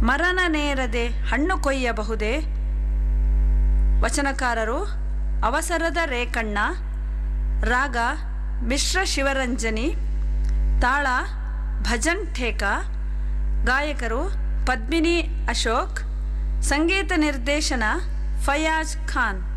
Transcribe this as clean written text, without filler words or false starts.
ಮರನ ನೇರದೆ ಹಣ್ಣು ಕೊಯ್ಯಬಹುದೇ? ವಚನಕಾರರು ಅವಸರದ ರೇಕಣ್ಣ. ರಾಗ ಮಿಶ್ರ ಶಿವರಂಜನಿ. ತಾಳ ಭಜನ್ ಠೇಕಾ. ಗಾಯಕರು ಪದ್ಮಿನಿ ಅಶೋಕ್. ಸಂಗೀತ ನಿರ್ದೇಶನ ಫಯಾಜ್ ಖಾನ್.